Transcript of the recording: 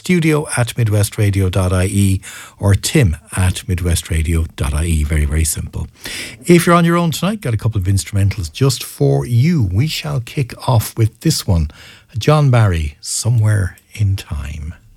studio@midwestradio.ie or tim@midwestradio.ie. Very, very simple. If you're on your own tonight, got a couple of instrumentals just for you. We shall kick off with this one. John Barry, Somewhere in Time.